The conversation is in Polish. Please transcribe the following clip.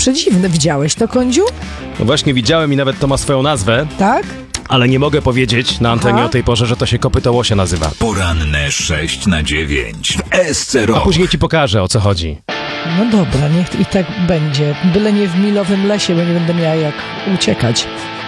przedziwne. Widziałeś to, Kądziu? No właśnie widziałem i nawet to ma swoją nazwę, Tak? ale nie mogę powiedzieć na antenie Aha. o tej porze, że to się kopytołosie nazywa. Poranne 6 na 9 w SC A Rock. później ci pokażę, o co chodzi. No dobra, niech i tak będzie. Byle nie w milowym lesie, bo nie będę miała jak uciekać.